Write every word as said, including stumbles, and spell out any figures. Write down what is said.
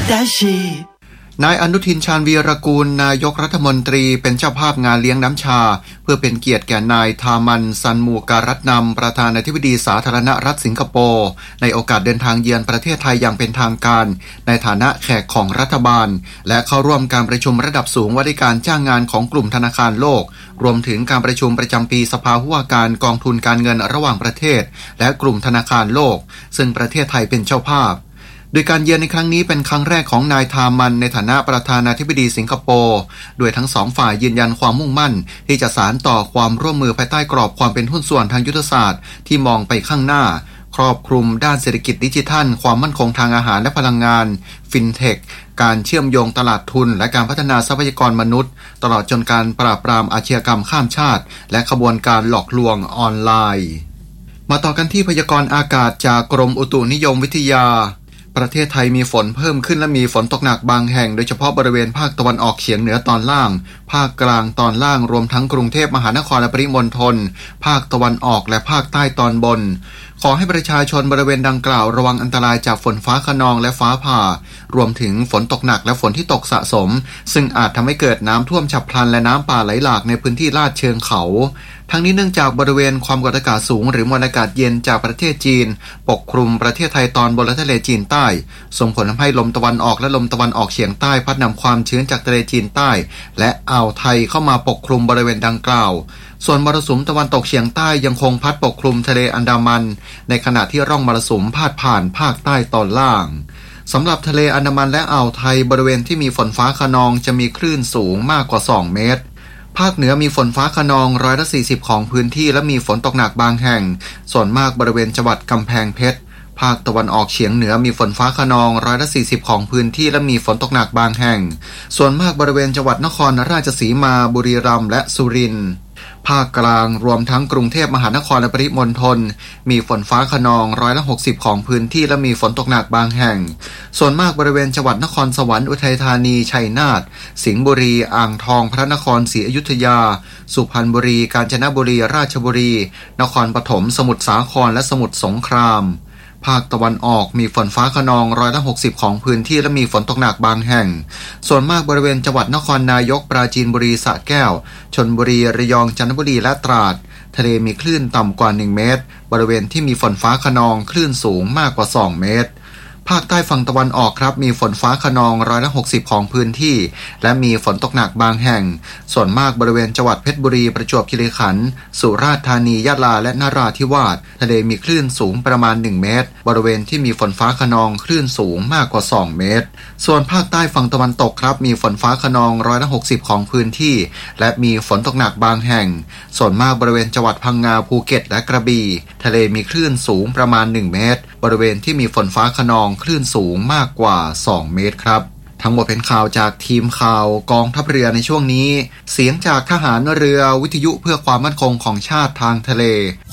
นายอนุทินชาญวีรกูลนายกรัฐมนตรีเป็นเจ้าภาพงานเลี้ยงน้ำชาเพื่อเป็นเกียรติแก่นายทามันซันมูการัตนำประธานาธิบดีสาธารณรัฐสิงคโปร์ในโอกาสเดินทางเยือนประเทศไทยอย่างเป็นทางการในฐานะแขกของรัฐบาลและเข้าร่วมการประชุมระดับสูงว่าด้วยการจ้างงานของกลุ่มธนาคารโลกรวมถึงการประชุมประจำปีสภาผู้ว่าการกองทุนการเงินระหว่างประเทศและกลุ่มธนาคารโลกซึ่งประเทศไทยเป็นเจ้าภาพโดยการเยือนในครั้งนี้เป็นครั้งแรกของนายทามันในฐานะประธานาธิบดีสิงคโปร์โดยทั้งสองฝ่ายยืนยันความมุ่งมั่นที่จะสานต่อความร่วมมือภายใต้กรอบความเป็นหุ้นส่วนทางยุทธศาสตร์ที่มองไปข้างหน้าครอบคลุมด้านเศรษฐกิจดิจิทัลความมั่นคงทางอาหารและพลังงานฟินเทคการเชื่อมโยงตลาดทุนและการพัฒนาทรัพยากรมนุษย์ตลอดจนการปราบปรามอาชญากรรมข้ามชาติและขบวนการหลอกลวงออนไลน์มาต่อกันที่พยากรณ์อากาศจากกรมอุตุนิยมวิทยาประเทศไทยมีฝนเพิ่มขึ้นและมีฝนตกหนักบางแห่งโดยเฉพาะบริเวณภาคตะวันออกเฉียงเหนือตอนล่างภาคกลางตอนล่างรวมทั้งกรุงเทพมหานครและปริมณฑลภาคตะวันออกและภาคใต้ตอนบนขอให้ประชาชนบริเวณดังกล่าวระวังอันตรายจากฝนฟ้าคะนองและฟ้าผ่ารวมถึงฝนตกหนักและฝนที่ตกสะสมซึ่งอาจทำให้เกิดน้ำท่วมฉับพลันและน้ำป่าไหลหลากในพื้นที่ลาดเชิงเขาทั้งนี้เนื่องจากบริเวณความกดอากาศสูงหรือมวลอากาศเย็นจากประเทศจีนปกคลุมประเทศไทยตอนบนและทะเลจีนใต้ส่งผลทำให้ลมตะวันออกและลมตะวันออกเฉียงใต้พัดนำความชื้นจากทะเลจีนใต้และอ่าวไทยเข้ามาปกคลุมบริเวณดังกล่าวส่วนมรสุมตะวันตกเฉียงใต้ยังคงพัดปกคลุมทะเลอันดามันในขณะที่ร่องมรสุมพาดผ่านภาคใต้ตอนล่างสำหรับทะเลอันดามันและอ่าวไทยบริเวณที่มีฝนฟ้าคะนองจะมีคลื่นสูงมากกว่าสองเมตรภาคเหนือมีฝนฟ้าคะนองร้อยละสี่สิบของพื้นที่และมีฝนตกหนักบางแห่งส่วนมากบริเวณจังหวัดกำแพงเพชรภาคตะวันออกเฉียงเหนือมีฝนฟ้าคะนองร้อยละสี่สิบของพื้นที่และมีฝนตกหนักบางแห่งส่วนมากบริเวณจังหวัดนครราชสีมาบุรีรัมย์และสุรินทร์ภาคกลางรวมทั้งกรุงเทพมหานครและปริมณฑลมีฝนฟ้าคะนองร้อยละหกสิบของพื้นที่และมีฝนตกหนักบางแห่งส่วนมากบริเวณจังหวัดนครสวรรค์อุทัยธานีชัยนาทสิงห์บุรีอ่างทองพระนครศรีอยุธยาสุพรรณบุรีกาญจนบุรีราชบุรีนครปฐมสมุทรสาครและสมุทรสงครามภาคตะวันออกมีฝนฟ้าคะนองร้อยละหกสิบของพื้นที่และมีฝนตกหนักบางแห่งส่วนมากบริเวณจังหวัดนครนายกปราจีนบุรีสระแก้วชลบุรีระยองจันทบุรีและตราดทะเลมีคลื่นต่ำกว่าหนึ่งเมตรบริเวณที่มีฝนฟ้าคะนองคลื่นสูงมากกว่าสองเมตรภาคใต้ฝั่งตะวันออกครับมีฝนฟ้าคะนองร้อยละหกสิบของพื้นที่และมีฝนตกหนักบางแห่งส่วนมากบริเวณจังหวัดเพชรบุรีประจวบคีรีขันธ์สุราษฎร์ธานียะลาและนราธิวาสทะเลมีคลื่นสูงประมาณหนึ่งเมตรบริเวณที่มีฝนฟ้าคะนองคลื่นสูงมากกว่าสองเมตรส่วนภาคใต้ฝั่งตะวันตกครับมีฝนฟ้าคะนองร้อยละหกสิบของพื้นที่และมีฝนตกหนักบางแห่งส่วนมากบริเวณจังหวัดพังงาภูเก็ตและกระบี่ทะเลมีคลื่นสูงประมาณหนึ่งเมตรบริเวณที่มีฝนฟ้าคะนองคลื่นสูงมากกว่าสองเมตรครับทั้งหมดเป็นข่าวจากทีมข่าวกองทัพเรือในช่วงนี้เสียงจากทหารเรือวิทยุเพื่อความมั่นคงของชาติทางทะเล